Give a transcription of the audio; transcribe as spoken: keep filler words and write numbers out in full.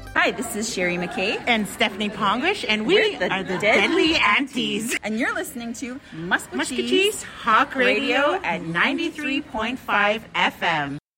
Hi, this is Sherry McKay. And Stephanie Pongish, and we We're the are the Deadly Deadly Aunties. And you're listening to Muskogee Muskogee's Hawk Radio at ninety-three point five F M.